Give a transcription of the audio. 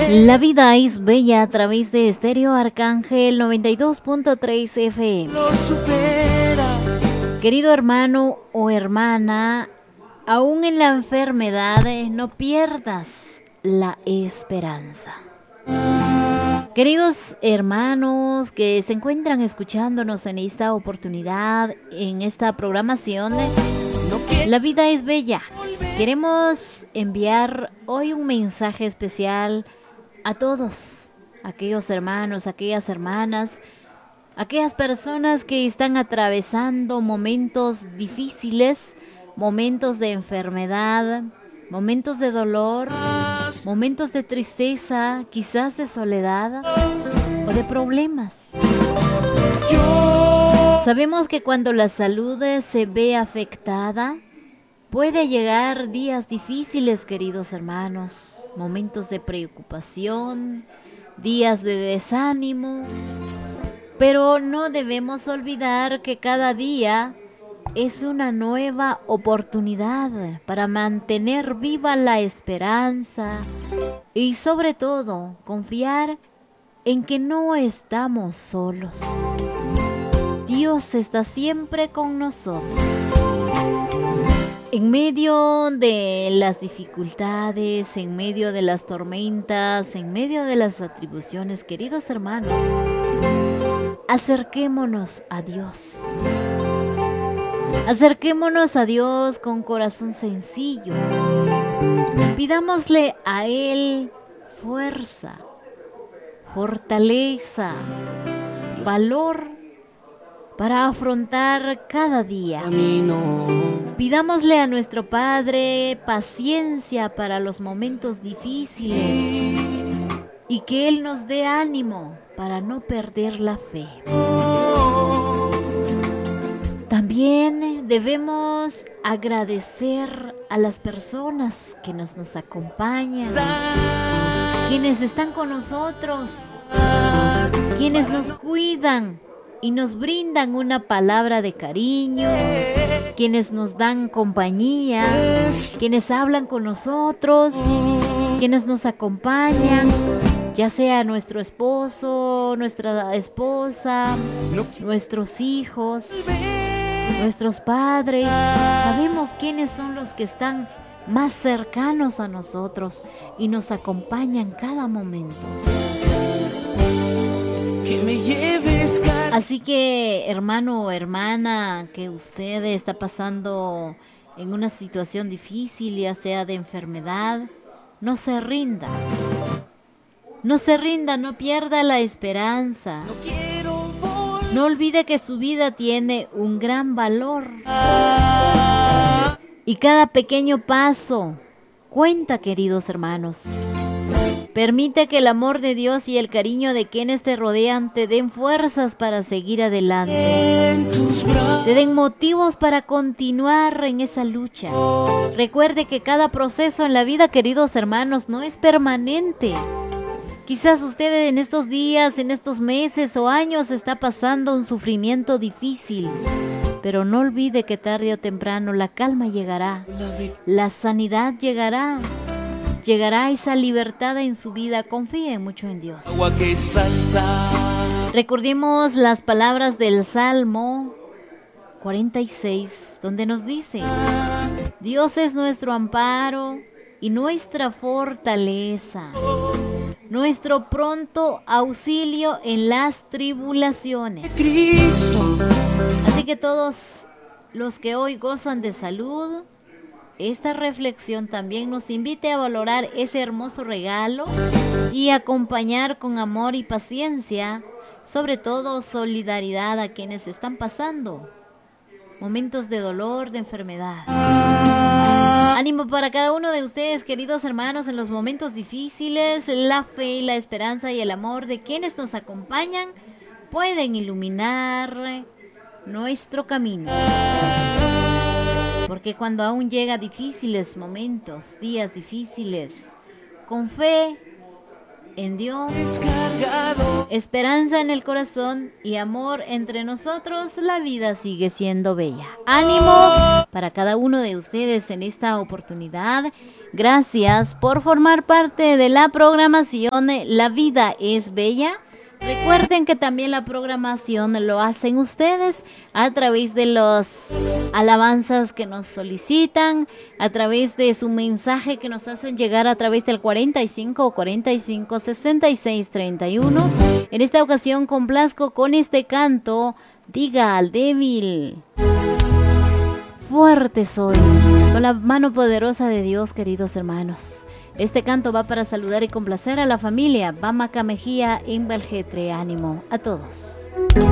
La vida es bella a través de Estéreo Arcángel 92.3 FM. Querido hermano o hermana, aún en la enfermedad no pierdas la esperanza. Queridos hermanos que se encuentran escuchándonos en esta oportunidad, en esta programación, La vida es bella. Queremos enviar hoy un mensaje especial a todos aquellos hermanos, aquellas hermanas, aquellas personas que están atravesando momentos difíciles, momentos de enfermedad, momentos de dolor, momentos de tristeza, quizás de soledad o de problemas. Sabemos que cuando la salud se ve afectada, puede llegar días difíciles, queridos hermanos, momentos de preocupación, días de desánimo, pero no debemos olvidar que cada día es una nueva oportunidad para mantener viva la esperanza y sobre todo confiar en que no estamos solos. Dios está siempre con nosotros. En medio de las dificultades, en medio de las tormentas, en medio de las atribuciones, queridos hermanos, acerquémonos a Dios. Acerquémonos a Dios con corazón sencillo. Pidámosle a Él fuerza, fortaleza, valor para afrontar cada día. Pidámosle a nuestro Padre paciencia para los momentos difíciles y que Él nos dé ánimo para no perder la fe. También debemos agradecer a las personas que nos acompañan, quienes están con nosotros, quienes nos cuidan y nos brindan una palabra de cariño, quienes nos dan compañía, quienes hablan con nosotros, quienes nos acompañan, ya sea nuestro esposo, nuestra esposa, nuestros hijos, nuestros padres. Sabemos quiénes son los que están más cercanos a nosotros y nos acompañan cada momento. Así que, hermano o hermana, que usted está pasando en una situación difícil, ya sea de enfermedad, no se rinda. No se rinda, no pierda la esperanza. No olvide que su vida tiene un gran valor. Y cada pequeño paso cuenta, queridos hermanos. Permite que el amor de Dios y el cariño de quienes te rodean te den fuerzas para seguir adelante. Te den motivos para continuar en esa lucha. Recuerde que cada proceso en la vida, queridos hermanos, no es permanente. Quizás usted en estos días, en estos meses o años está pasando un sufrimiento difícil. Pero no olvide que tarde o temprano la calma llegará. La sanidad llegará. Llegará esa libertad en su vida. Confíe mucho en Dios. Recordemos las palabras del Salmo 46, donde nos dice: Dios es nuestro amparo y nuestra fortaleza, nuestro pronto auxilio en las tribulaciones. Así que todos los que hoy gozan de salud, esta reflexión también nos invite a valorar ese hermoso regalo y acompañar con amor y paciencia, sobre todo solidaridad a quienes están pasando momentos de dolor, de enfermedad. Ánimo para cada uno de ustedes, queridos hermanos, en los momentos difíciles. La fe y la esperanza y el amor de quienes nos acompañan pueden iluminar nuestro camino. Porque cuando aún llega difíciles momentos, días difíciles, con fe en Dios, esperanza en el corazón y amor entre nosotros, la vida sigue siendo bella. Ánimo para cada uno de ustedes en esta oportunidad. Gracias por formar parte de la programación La Vida es Bella. Recuerden que también la programación lo hacen ustedes a través de las alabanzas que nos solicitan, a través de su mensaje que nos hacen llegar a través del 45 45 66 31. En esta ocasión complazco con este canto, Diga al débil, fuerte soy, con la mano poderosa de Dios, queridos hermanos. Este canto va para saludar y complacer a la familia Bamaca Mejía en Valjetre. Ánimo a todos.